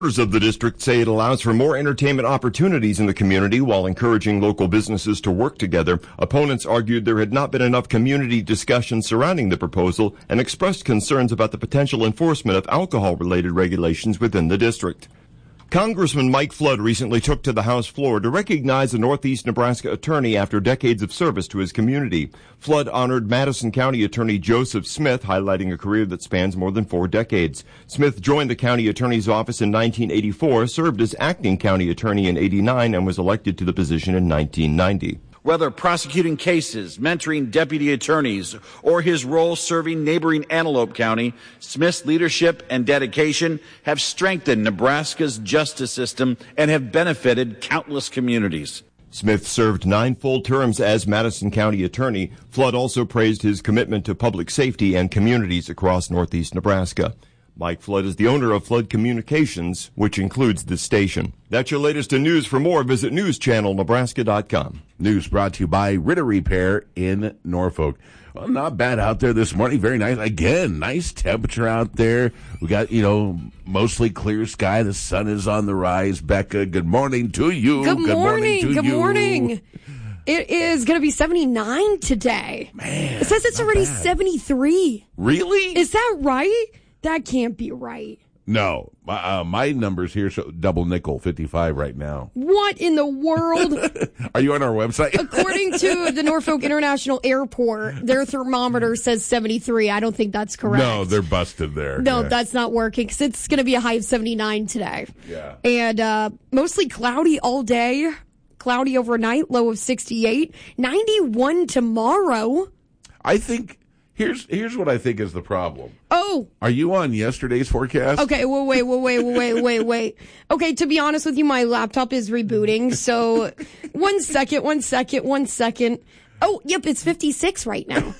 Of the district say it allows for more entertainment opportunities in the community while encouraging local businesses to work together. Opponents argued there had not been enough community discussion surrounding the proposal and expressed concerns about the potential enforcement of alcohol-related regulations within the district. Congressman Mike Flood recently took to the House floor to recognize a Northeast Nebraska attorney after decades of service to his community. Flood honored Madison County Attorney Joseph Smith, highlighting a career that spans more than 4 decades. Smith joined the county attorney's office in 1984, served as acting county attorney in 89, and was elected to the position in 1990. Whether prosecuting cases, mentoring deputy attorneys, or his role serving neighboring Antelope County, Smith's leadership and dedication have strengthened Nebraska's justice system and have benefited countless communities. Smith served 9 full terms as Madison County attorney. Flood also praised his commitment to public safety and communities across Northeast Nebraska. Mike Flood is the owner of Flood Communications, which includes this station. That's your latest in news. For more, visit newschannelnebraska.com. News brought to you by Ritter Repair in Norfolk. Well, not bad out there this morning. Very nice. Again, nice temperature out there. We got, mostly clear sky. The sun is on the rise. Becca, good morning to you. Good morning. Good you. morning. It is going to be 79 today. Man, it says it's already bad. 73. Really? Is that right? That can't be right. No. My number's here, so double nickel, 55 right now. What in the world? Are you on our website? According to the Norfolk International Airport, their thermometer says 73. I don't think that's correct. No, they're busted there. No, yeah. That's not working because it's going to be a high of 79 today. Yeah. And mostly cloudy all day. Cloudy overnight, low of 68. 91 tomorrow. I think... Here's what I think is the problem. Oh. Are you on yesterday's forecast? Okay, wait. Okay, to be honest with you, my laptop is rebooting, so one second. Oh, yep, it's 56 right now.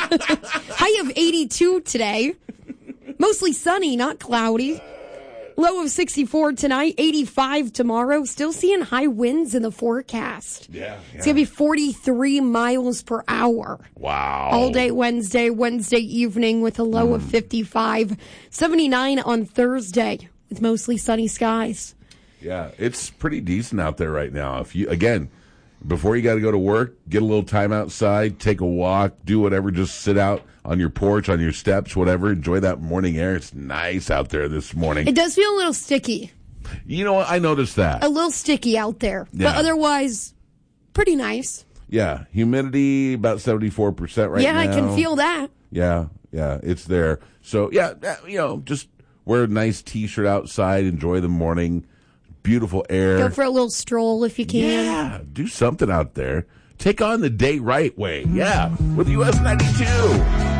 High of 82 today. Mostly sunny, not cloudy. Low of 64 tonight, 85 tomorrow. Still seeing high winds in the forecast. Yeah. It's going to be 43 miles per hour. Wow. All day Wednesday evening with a low of 55. 79 on Thursday with mostly sunny skies. Yeah, it's pretty decent out there right now. If you, again, before you got to go to work, get a little time outside, take a walk, do whatever, just sit out on your porch, on your steps, whatever. Enjoy that morning air. It's nice out there this morning. It does feel a little sticky. You know what? I noticed that. A little sticky out there. Yeah. But otherwise, pretty nice. Yeah. Humidity, about 74% right now. Yeah, I can feel that. Yeah, it's there. So, yeah, just wear a nice T-shirt outside, enjoy the morning, beautiful air. Go for a little stroll if you can. Yeah, do something out there. Take on the day right way. Yeah, with US 92.